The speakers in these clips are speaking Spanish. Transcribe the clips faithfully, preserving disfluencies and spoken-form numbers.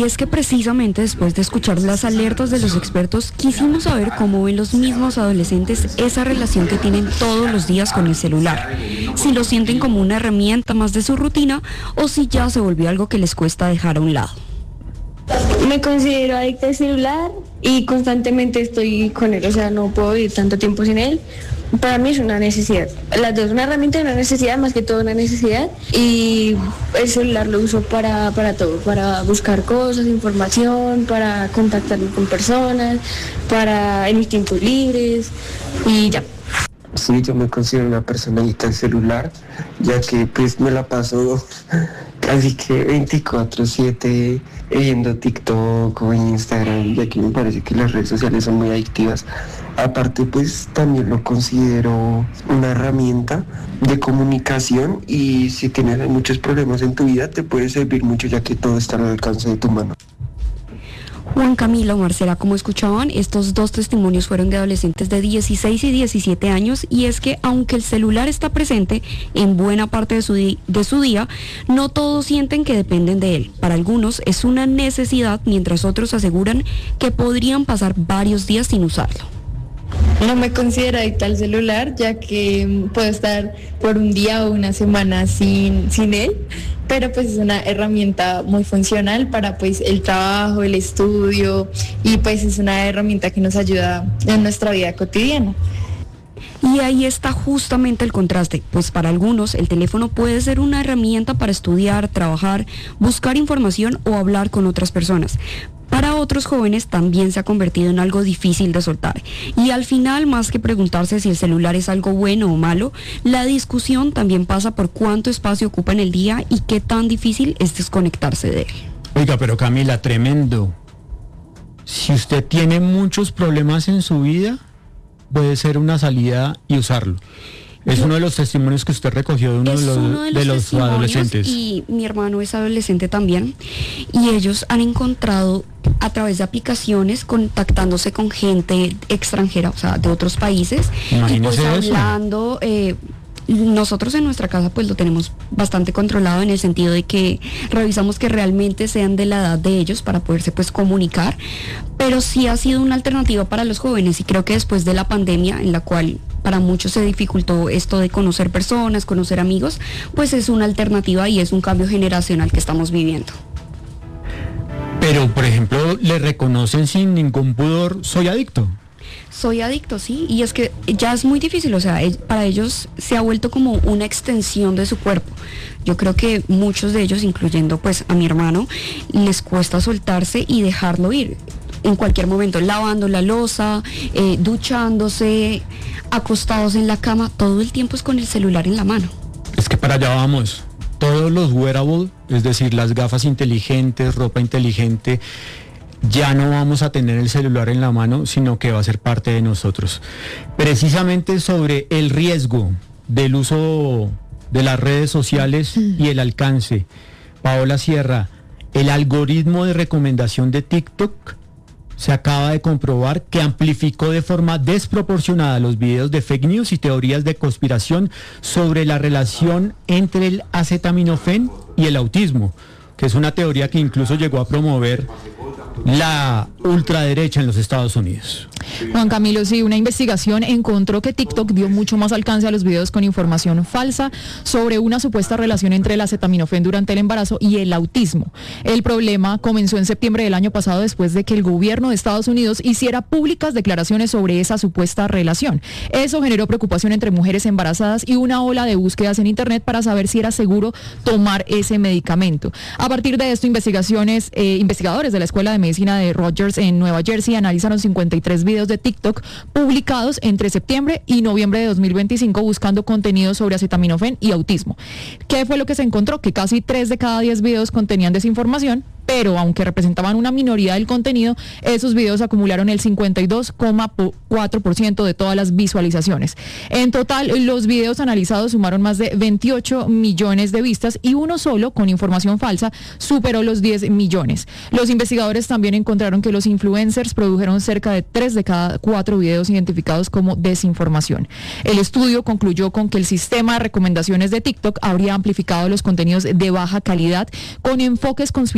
Y es que precisamente después de escuchar las alertas de los expertos, quisimos saber cómo ven los mismos adolescentes esa relación que tienen todos los días con el celular. Si lo sienten como una herramienta más de su rutina o si ya se volvió algo que les cuesta dejar a un lado. Me considero adicta al celular y constantemente estoy con él, o sea, no puedo vivir tanto tiempo sin él. Para mí es una necesidad. Las dos, una herramienta y una necesidad, más que todo una necesidad. Y el celular lo uso para, para todo, para buscar cosas, información, para contactarme con personas, para en mis tiempos libres y ya. Sí, yo me considero una persona adicta al celular, ya que pues me la paso casi que veinticuatro siete viendo TikTok o Instagram, ya que me parece que las redes sociales son muy adictivas. Aparte, pues también lo considero una herramienta de comunicación y si tienes muchos problemas en tu vida te puede servir mucho, ya que todo está al alcance de tu mano. Juan Camilo, Marcela, como escuchaban, estos dos testimonios fueron de adolescentes de dieciséis y diecisiete años, y es que aunque el celular está presente en buena parte de su, di- de su día, no todos sienten que dependen de él. Para algunos es una necesidad, mientras otros aseguran que podrían pasar varios días sin usarlo. No me considero adicta al celular, ya que mm, puedo estar por un día o una semana sin, sin él, pero pues es una herramienta muy funcional para pues el trabajo, el estudio, y pues es una herramienta que nos ayuda en nuestra vida cotidiana. Y ahí está justamente el contraste, pues para algunos el teléfono puede ser una herramienta para estudiar, trabajar, buscar información o hablar con otras personas. Para otros jóvenes también se ha convertido en algo difícil de soltar. Y al final, más que preguntarse si el celular es algo bueno o malo, la discusión también pasa por cuánto espacio ocupa en el día y qué tan difícil es desconectarse de él. Oiga, pero Camila, tremendo. Si usted tiene muchos problemas en su vida, puede ser una salida y usarlo. Es uno de los testimonios que usted recogió de uno, de los, uno de los, de los adolescentes. Y mi hermano es adolescente también, y ellos han encontrado a través de aplicaciones contactándose con gente extranjera, o sea, de otros países. Imagínese y pues eso. hablando, eh, nosotros en nuestra casa pues lo tenemos bastante controlado en el sentido de que revisamos que realmente sean de la edad de ellos para poderse pues comunicar, pero sí ha sido una alternativa para los jóvenes, y creo que después de la pandemia, en la cual para muchos se dificultó esto de conocer personas, conocer amigos, pues es una alternativa y es un cambio generacional que estamos viviendo. Pero, por ejemplo, le reconocen sin ningún pudor, soy adicto. Soy adicto, sí, y es que ya es muy difícil, o sea, el- para ellos se ha vuelto como una extensión de su cuerpo. Yo creo que muchos de ellos, incluyendo pues a mi hermano, les cuesta soltarse y dejarlo ir en cualquier momento, lavando la loza, eh, duchándose, acostados en la cama, todo el tiempo es con el celular en la mano. Es que para allá vamos. Todos los wearables, es decir, las gafas inteligentes, ropa inteligente, ya no vamos a tener el celular en la mano, sino que va a ser parte de nosotros. Precisamente sobre el riesgo del uso de las redes sociales y el alcance, Paola Sierra, el algoritmo de recomendación de TikTok se acaba de comprobar que amplificó de forma desproporcionada los videos de fake news y teorías de conspiración sobre la relación entre el acetaminofén y el autismo, que es una teoría que incluso llegó a promover la ultraderecha en los Estados Unidos. Juan Camilo, sí, una investigación encontró que TikTok dio mucho más alcance a los videos con información falsa sobre una supuesta relación entre el acetaminofén durante el embarazo y el autismo. El problema comenzó en septiembre del año pasado después de que el gobierno de Estados Unidos hiciera públicas declaraciones sobre esa supuesta relación. Eso generó preocupación entre mujeres embarazadas y una ola de búsquedas en internet para saber si era seguro tomar ese medicamento. A partir de esto, investigaciones, eh, investigadores de la Escuela de Medicina de Rutgers en Nueva Jersey analizaron cincuenta y tres videos de TikTok publicados entre septiembre y noviembre de dos mil veinticinco buscando contenido sobre acetaminofén y autismo. ¿Qué fue lo que se encontró? Que casi tres de cada diez videos contenían desinformación, pero aunque representaban una minoría del contenido, esos videos acumularon el cincuenta y dos coma cuatro por ciento de todas las visualizaciones. En total, los videos analizados sumaron más de veintiocho millones de vistas y uno solo, con información falsa, superó los diez millones. Los investigadores también encontraron que los influencers produjeron cerca de tres de cada cuatro videos identificados como desinformación. El estudio concluyó con que el sistema de recomendaciones de TikTok habría amplificado los contenidos de baja calidad con enfoques conspirativos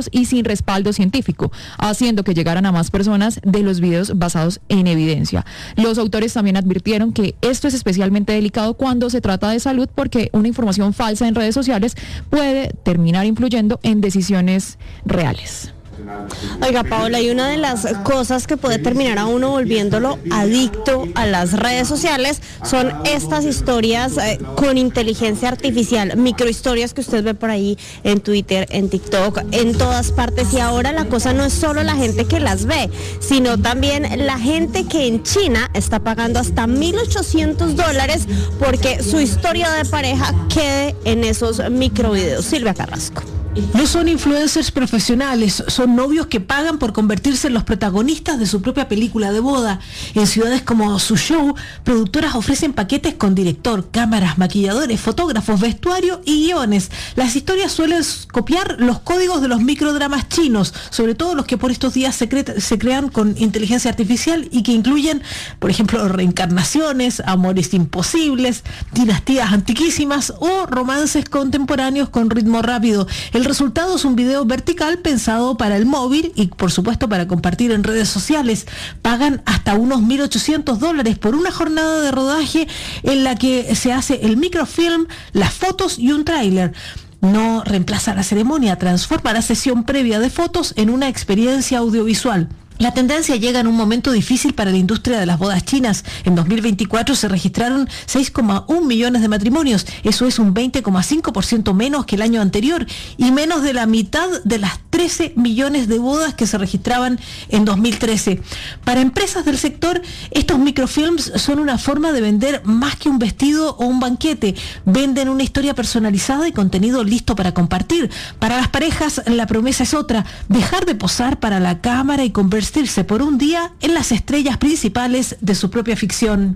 y sin respaldo científico, haciendo que llegaran a más personas de los videos basados en evidencia. Los autores también advirtieron que esto es especialmente delicado cuando se trata de salud, porque una información falsa en redes sociales puede terminar influyendo en decisiones reales. Oiga, Paola, y una de las cosas que puede terminar a uno volviéndolo adicto a las redes sociales son estas historias eh, con inteligencia artificial, microhistorias que usted ve por ahí en Twitter, en TikTok, en todas partes. Y ahora la cosa no es solo la gente que las ve, sino también la gente que en China está pagando hasta mil ochocientos dólares porque su historia de pareja quede en esos microvideos. Silvia Carrasco. No son influencers profesionales, son novios que pagan por convertirse en los protagonistas de su propia película de boda. En ciudades como Suzhou, productoras ofrecen paquetes con director, cámaras, maquilladores, fotógrafos, vestuario y guiones. Las historias suelen copiar los códigos de los microdramas chinos, sobre todo los que por estos días se, cre- se crean con inteligencia artificial y que incluyen, por ejemplo, reencarnaciones, amores imposibles, dinastías antiquísimas o romances contemporáneos con ritmo rápido. El resultado es un video vertical pensado para el móvil y, por supuesto, para compartir en redes sociales. Pagan hasta unos mil ochocientos dólares por una jornada de rodaje en la que se hace el microfilm, las fotos y un tráiler. No reemplaza la ceremonia, transforma la sesión previa de fotos en una experiencia audiovisual. La tendencia llega en un momento difícil para la industria de las bodas chinas. En dos mil veinticuatro se registraron seis coma uno millones de matrimonios. Eso es un veinte coma cinco por ciento menos que el año anterior y menos de la mitad de las trece millones de bodas que se registraban en dos mil trece. Para empresas del sector, estos microfilms son una forma de vender más que un vestido o un banquete. Venden una historia personalizada y contenido listo para compartir. Para las parejas, la promesa es otra: dejar de posar para la cámara y conversar por un día en las estrellas principales de su propia ficción.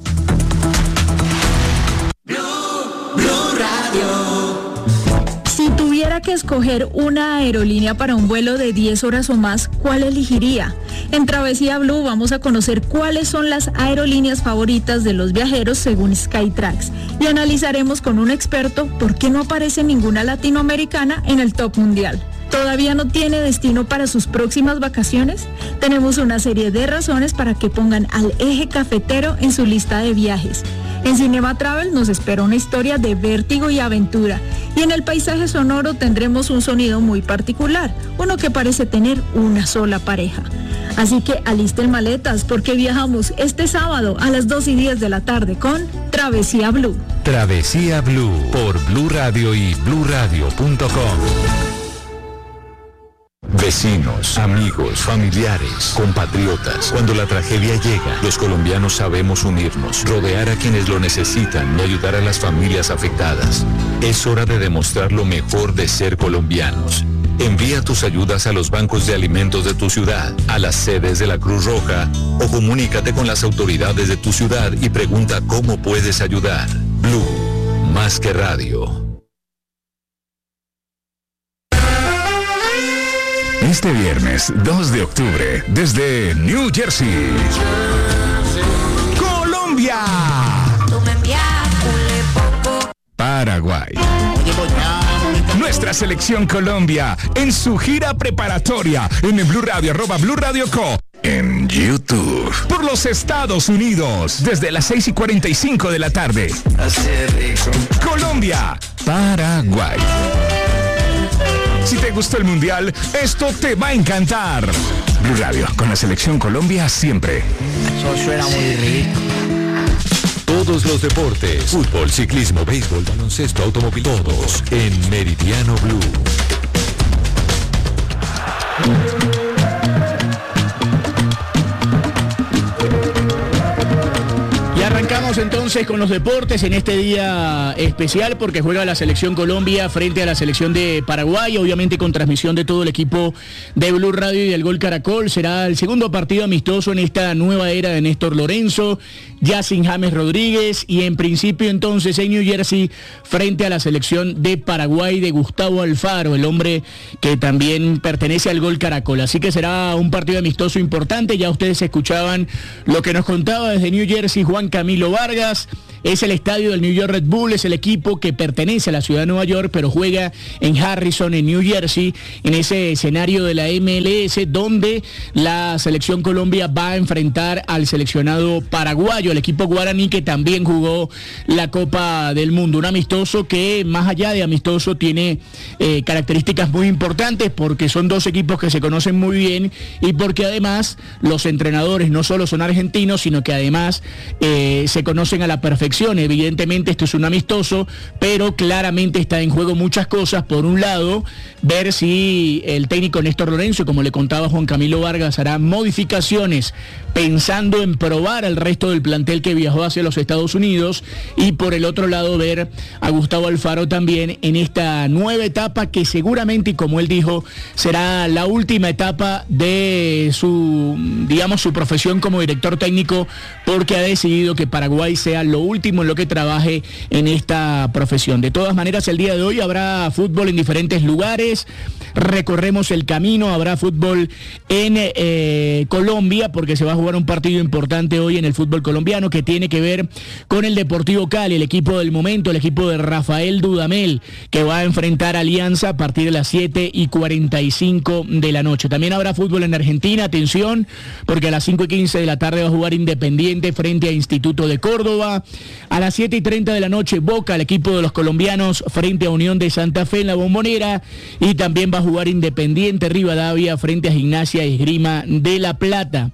Blue, Blue Radio. Si tuviera que escoger una aerolínea para un vuelo de diez horas o más, ¿cuál elegiría? En Travesía Blue vamos a conocer cuáles son las aerolíneas favoritas de los viajeros según Skytrax y analizaremos con un experto por qué no aparece ninguna latinoamericana en el top mundial. ¿Todavía no tiene destino para sus próximas vacaciones? Tenemos una serie de razones para que pongan al Eje Cafetero en su lista de viajes. En Cinema Travel nos espera una historia de vértigo y aventura. Y en el paisaje sonoro tendremos un sonido muy particular, uno que parece tener una sola pareja. Así que alisten maletas porque viajamos este sábado a las dos y diez de la tarde con Travesía Blue. Travesía Blue por Blue Radio y blue radio punto com. Vecinos, amigos, familiares, compatriotas. Cuando la tragedia llega, los colombianos sabemos unirnos, rodear a quienes lo necesitan y ayudar a las familias afectadas. Es hora de demostrar lo mejor de ser colombianos. Envía tus ayudas a los bancos de alimentos de tu ciudad, a las sedes de la Cruz Roja o comunícate con las autoridades de tu ciudad y pregunta cómo puedes ayudar. Blue, más que radio. Este viernes dos de octubre, desde New Jersey, Colombia, Paraguay. Nuestra selección Colombia en su gira preparatoria en el Blue Radio, arroba Blue Radio Co. En YouTube. Por los Estados Unidos, desde las seis y cuarenta y cinco de la tarde. Colombia, Paraguay. Si te gustó el Mundial, esto te va a encantar. Blue Radio, con la selección Colombia siempre. Eso suena muy rico. Todos los deportes, fútbol, ciclismo, béisbol, baloncesto, automóvil, todos en Meridiano Blue. Arrancamos entonces con los deportes en este día especial porque juega la selección Colombia frente a la selección de Paraguay, obviamente con transmisión de todo el equipo de Blue Radio y del Gol Caracol. Será el segundo partido amistoso en esta nueva era de Néstor Lorenzo, Yacine James Rodríguez y en principio entonces en New Jersey frente a la selección de Paraguay de Gustavo Alfaro, el hombre que también pertenece al Gol Caracol. Así que será un partido amistoso importante. Ya ustedes escuchaban lo que nos contaba desde New Jersey Juan Camilo Vargas. Dallas. Es el estadio del New York Red Bull, es el equipo que pertenece a la ciudad de Nueva York, pero juega en Harrison, en New Jersey, en ese escenario de la M L S, donde la selección Colombia va a enfrentar al seleccionado paraguayo, el equipo guaraní, que también jugó la Copa del Mundo. Un amistoso que, más allá de amistoso, tiene eh, características muy importantes, porque son dos equipos que se conocen muy bien y porque además los entrenadores no solo son argentinos, sino que además eh, se conocen a la perfección. Evidentemente esto es un amistoso, pero claramente está en juego muchas cosas. Por un lado, ver si el técnico Néstor Lorenzo, como le contaba Juan Camilo Vargas, hará modificaciones pensando en probar al resto del plantel que viajó hacia los Estados Unidos, y por el otro lado ver a Gustavo Alfaro también en esta nueva etapa que seguramente, y como él dijo, será la última etapa de su, digamos, su profesión como director técnico, porque ha decidido que Paraguay sea lo último en lo que trabaje en esta profesión. De todas maneras, el día de hoy habrá fútbol en diferentes lugares, recorremos el camino, habrá fútbol en eh, Colombia, porque se va a jugar un partido importante hoy en el fútbol colombiano que tiene que ver con el Deportivo Cali, el equipo del momento, el equipo de Rafael Dudamel, que va a enfrentar a Alianza a partir de las siete y cuarenta y cinco de la noche. También habrá fútbol en Argentina, atención, porque a las cinco y quince de la tarde va a jugar Independiente frente a Instituto de Córdoba. A las siete y treinta de la noche, Boca, el equipo de los colombianos, frente a Unión de Santa Fe en la Bombonera. Y también va a jugar Independiente Rivadavia frente a Gimnasia y Esgrima de La Plata.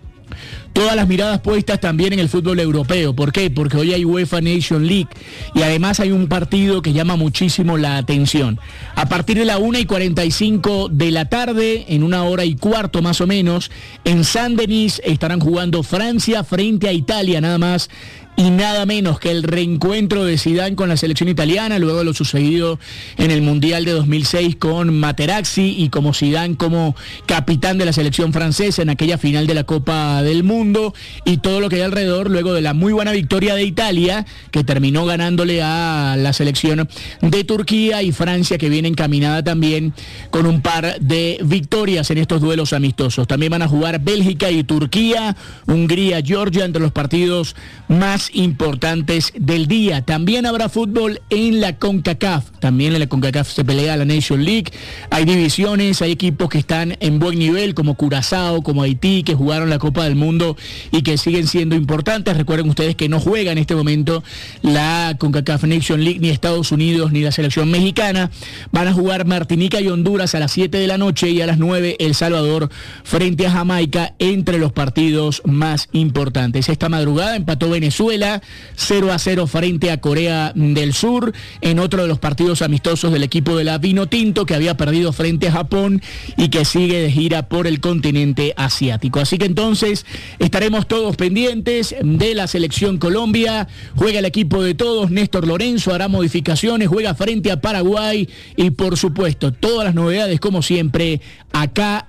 Todas las miradas puestas también en el fútbol europeo. ¿Por qué? Porque hoy hay UEFA Nation League y además hay un partido que llama muchísimo la atención. A partir de la una y cuarenta y cinco de la tarde, en una hora y cuarto más o menos, en Saint-Denis estarán jugando Francia frente a Italia, nada más y nada menos que el reencuentro de Zidane con la selección italiana, luego de lo sucedido en el Mundial de dos mil seis con Materazzi y como Zidane como capitán de la selección francesa en aquella final de la Copa del Mundo, y todo lo que hay alrededor luego de la muy buena victoria de Italia, que terminó ganándole a la selección de Turquía, y Francia, que viene encaminada también con un par de victorias en estos duelos amistosos. También van a jugar Bélgica y Turquía, Hungría, Georgia, entre los partidos más importantes del día. También habrá fútbol en la CONCACAF. También en la CONCACAF se pelea la Nation League. Hay divisiones, hay equipos que están en buen nivel, como Curazao, como Haití, que jugaron la Copa del Mundo y que siguen siendo importantes. Recuerden ustedes que no juega en este momento la CONCACAF Nation League, ni Estados Unidos, ni la selección mexicana. Van a jugar Martinica y Honduras a las siete de la noche, y a las nueve El Salvador frente a Jamaica, entre los partidos más importantes. Esta madrugada empató Venezuela cero a cero frente a Corea del Sur, en otro de los partidos amistosos del equipo de la Vinotinto, que había perdido frente a Japón y que sigue de gira por el continente asiático. Así que entonces estaremos todos pendientes de la selección Colombia. Juega el equipo de todos, Néstor Lorenzo hará modificaciones, juega frente a Paraguay, y por supuesto todas las novedades como siempre acá